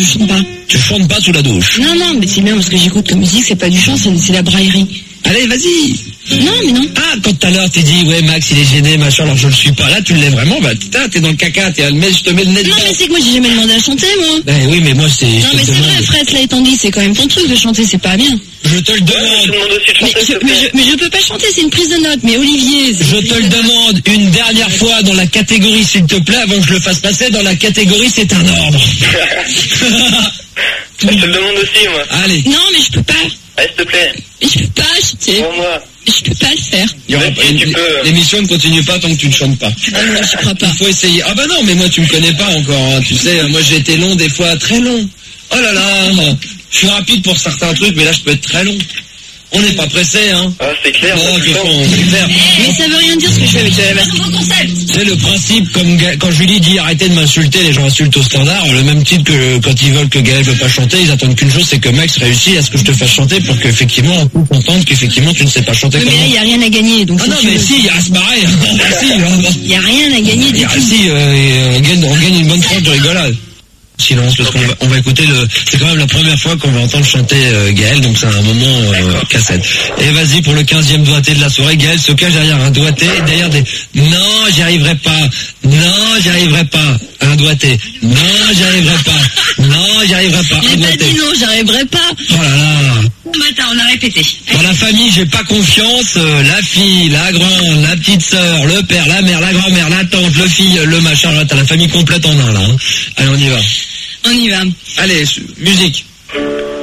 je chante pas. Tu chantes pas sous la douche. Non, mais c'est bien parce que j'écoute comme musique, c'est pas du chant, c'est la braillerie. Allez, vas-y. Non, mais non. Ah, quand tout à l'heure t'es dit, ouais, Max, il est gêné, machin, alors je le suis pas. Là, tu l'es vraiment, bah, putain, t'es dans le caca, je te mets le nez dedans. Non, mais c'est que moi, j'ai jamais demandé à chanter, moi. Ben oui, mais moi, c'est... Non, mais c'est vrai, Fred, cela étant dit, c'est quand même ton truc de chanter, c'est pas bien. Je te le demande. Je te demande aussi de chanter, Mais je peux pas chanter, c'est une prise de notes. Mais Olivier, Je te le demande une dernière fois dans la catégorie, s'il te plaît, avant que je le fasse passer dans la catégorie, c'est un ordre. Je te le demande aussi, moi. Allez. Non, mais je peux pas. Allez, s'il te plaît. Mais je peux pas chanter. Pour moi. Je peux pas le faire. Il y aura Ouais, pas- tu peux. L'émission ne continue pas tant que tu ne chantes pas. Ah non, je crois pas. Il faut essayer. Ah bah non, mais moi tu me connais pas encore, hein. Tu sais, moi j'ai été long des fois, très long. Oh là là, je suis rapide pour certains trucs, mais là je peux être très long. On n'est pas pressé, hein. Ah, c'est clair. Non, moi, tout le temps. c'est clair. Mais ça veut rien dire ce que je fais avec la nouveau concept. C'est le principe, comme quand Julie dit arrêtez de m'insulter, les gens insultent au standard, le même titre que quand ils veulent que Gaël ne veut pas chanter, ils attendent qu'une chose, c'est que Max réussisse à ce que je te fasse chanter pour qu'effectivement on puisse entendre qu'effectivement tu ne sais pas chanter Oui, comme mais là, moi. il y a rien à gagner, donc Ah si non, tu mais veux- si, il y a à se marrer. Si, Il y a rien à gagner du Ah tout. si, on gagne une bonne tranche de rigolade. Silence, parce qu'on va écouter c'est quand même la première fois qu'on va entendre chanter Gaël, donc c'est un moment cassette. Et vas-y pour le 15e doigté de la soirée, Gaël se cache derrière un doigté, derrière des non, j'y arriverai pas, non, j'y arriverai pas, un doigté, non, j'y arriverai pas, non, j'y arriverai pas, un J'ai pas doigté. dit non, j'arriverai pas. Oh là là. Attends, on a répété. Dans la famille, j'ai pas confiance, la fille, la grande, la petite sœur, le père, la mère, la grand-mère, la tante, le fille, le machin, là, t'as la famille complète en un là. Hein. Allez, on y va. On y va. Allez, musique.